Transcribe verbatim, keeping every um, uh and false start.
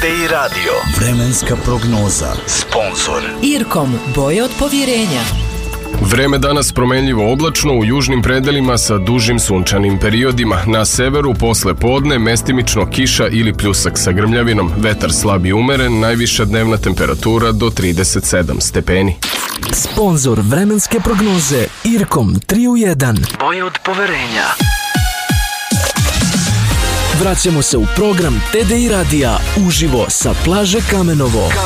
D I Radio. Vremenska prognoza. Sponzor Irkom, boje od povjerenja. Vreme danas promenljivo oblačno u južnim predelima sa dužim sunčanim periodima. Na severu posle podne mestimično kiša ili pljusak sa grmljavinom. Vetar slab i umeren, najviša dnevna temperatura do trideset sedam stepeni. Sponzor vremenske prognoze Irkom tri u jedan. boje od poverenja. Vraćamo se u program T D I Radija uživo sa plaže Kamenovo.